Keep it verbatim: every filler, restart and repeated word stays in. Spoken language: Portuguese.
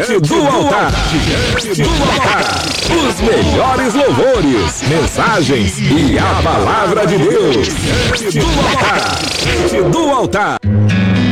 Diante do altar, diante do altar, os melhores louvores, mensagens e a palavra de Deus. Diante do altar, diante do altar.